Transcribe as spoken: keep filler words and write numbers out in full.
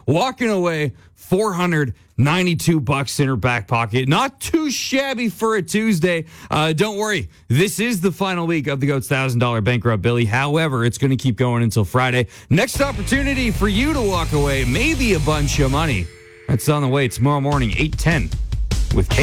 walking away four hundred ninety-two bucks in her back pocket. Not too shabby for a Tuesday. Uh, don't worry. This is the final week of the GOAT's one thousand dollars Bankrupt Billy. However, it's going to keep going until Friday. Next opportunity for you to walk away, maybe a bunch of money. That's on the way tomorrow morning, eight ten with Kate.